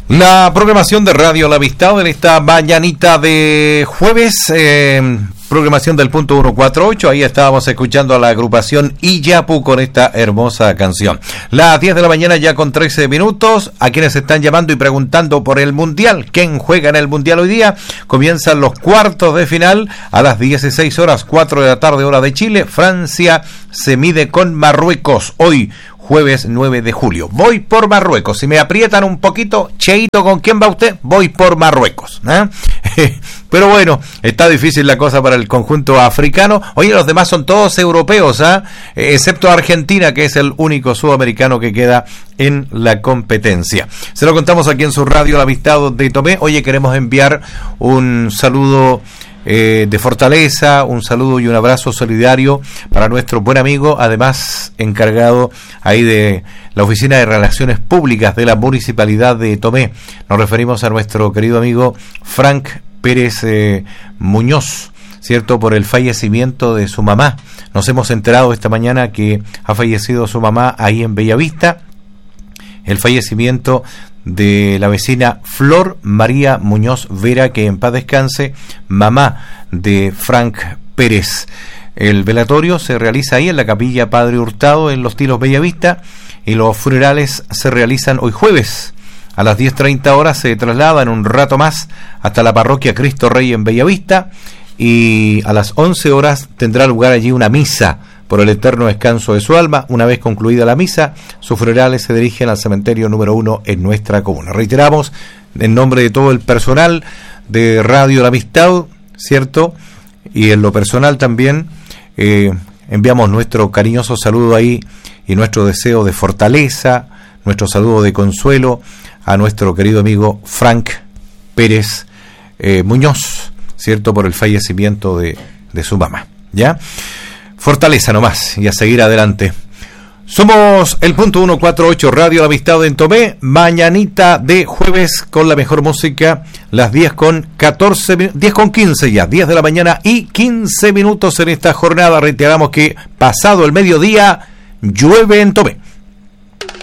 La programación de Radio La Amistad en esta mañanita de jueves, programación del punto 148, ahí estábamos escuchando a la agrupación Iyapu con esta hermosa canción. Las 10 de la mañana ya con 13 minutos, a quienes están llamando y preguntando por el Mundial, ¿quién juega en el Mundial hoy día? Comienzan los cuartos de final a las 16 horas, 4 de la tarde hora de Chile. Francia se mide con Marruecos hoy, jueves 9 de julio. Voy por Marruecos. Si me aprietan un poquito, Cheito, ¿con quién va usted? Voy por Marruecos. Pero bueno, está difícil la cosa para el conjunto africano. Oye, los demás son todos europeos, excepto Argentina, que es el único sudamericano que queda en la competencia. Se lo contamos aquí en su radio La Amistad de Tomé. Oye, queremos enviar un saludo de fortaleza, un saludo y un abrazo solidario para nuestro buen amigo, además encargado ahí de la Oficina de Relaciones Públicas de la Municipalidad de Tomé. Nos referimos a nuestro querido amigo Frank Pérez Muñoz, ¿cierto? Por el fallecimiento de su mamá. Nos hemos enterado esta mañana que ha fallecido su mamá ahí en Bellavista. El fallecimiento de la vecina Flor María Muñoz Vera, que en paz descanse, mamá de Frank Pérez. El velatorio se realiza ahí en la capilla Padre Hurtado en Los Tilos Bellavista, y los funerales se realizan hoy jueves a las 10:30 horas. Se trasladan un rato más hasta la parroquia Cristo Rey en Bellavista, y a las 11 horas tendrá lugar allí una misa por el eterno descanso de su alma. Una vez concluida la misa, sus funerales se dirigen al cementerio número 1 en nuestra comuna. Reiteramos, en nombre de todo el personal de Radio La Amistad, ¿cierto? Y en lo personal también, enviamos nuestro cariñoso saludo ahí y nuestro deseo de fortaleza, nuestro saludo de consuelo a nuestro querido amigo Frank Pérez Muñoz, ¿cierto? Por el fallecimiento de su mamá, ¿ya? Fortaleza nomás y a seguir adelante. Somos el punto 148 Radio La Amistad en Tomé, mañanita de jueves con la mejor música, las 10:15 ya, 10 de la mañana y 15 minutos en esta jornada. Reiteramos que pasado el mediodía llueve en Tomé.